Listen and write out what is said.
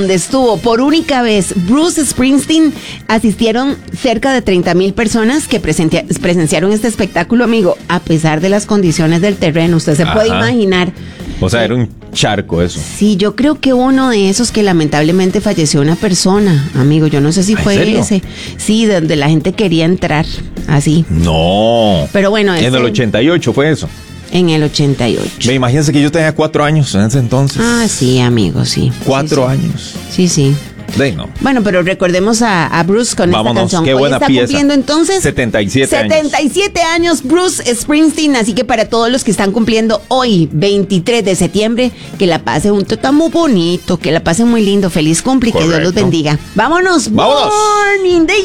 donde estuvo por única vez Bruce Springsteen, asistieron cerca de 30,000 personas que presenciaron este espectáculo, amigo, a pesar de las condiciones del terreno. Usted se puede imaginar. O sea, era un charco eso. Sí, yo creo que uno de esos que lamentablemente falleció una persona, amigo, yo no sé si ¿En fue serio? ese. Sí, donde la gente quería entrar, así. No. Pero bueno, En el 88 fue eso. En el 88. Me imagínense que yo tenía 4 años en ese entonces. Ah, sí, amigo, sí. 4 años. Sí, sí. No. Bueno, pero recordemos a Bruce con Vámonos, esta canción. qué buena Hoy está pieza. cumpliendo entonces 77 años Bruce Springsteen, así que para todos los que están cumpliendo hoy, 23 de septiembre, que la pasen un tota muy bonito, que la pasen muy lindo, feliz cumple y que Dios los bendiga. Vámonos. Vámonos. Morning Day.